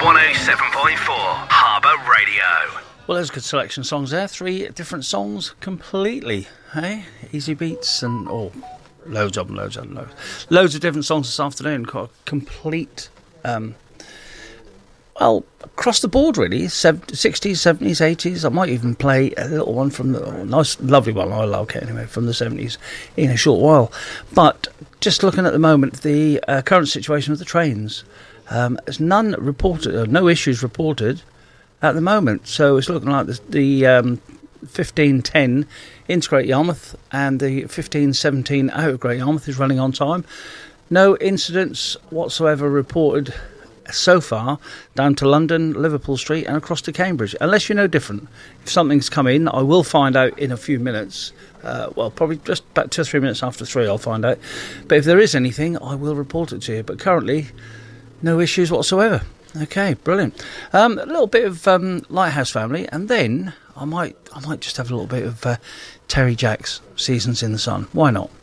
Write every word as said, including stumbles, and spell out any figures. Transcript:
one oh seven point four Harbour Radio. Well, there's a good selection of songs there. Three different songs completely, hey? Easy beats and, oh, loads of them, loads of them, loads. Loads of different songs this afternoon. Got a complete, um, well, across the board really. sixties, seventies, eighties. I might even play a little one from the, oh, nice, lovely one, I like it anyway, from the seventies in a short while. But just looking at the moment, the uh, current situation with the trains, um, there's none reported, uh, no issues reported at the moment. So it's looking like the, the um, fifteen ten into Great Yarmouth and the fifteen seventeen out of Great Yarmouth is running on time. No incidents whatsoever reported so far down to London, Liverpool Street and across to Cambridge, unless you know different. If something's come in, I will find out in a few minutes. Uh, well, probably just about two or three minutes after three I'll find out. But if there is anything, I will report it to you. But currently, no issues whatsoever. Okay, brilliant. Um, a little bit of um, Lighthouse Family, and then I might I might just have a little bit of uh, Terry Jacks, Seasons in the Sun. Why not?